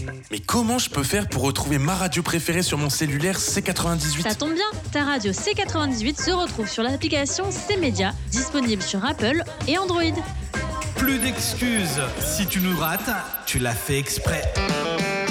Mais comment je peux faire pour retrouver ma radio préférée sur mon cellulaire C98 ? Ça tombe bien, ta radio C98 se retrouve sur l'application C-Média, disponible sur Apple et Android. Plus d'excuses, si tu nous rates, tu l'as fait exprès.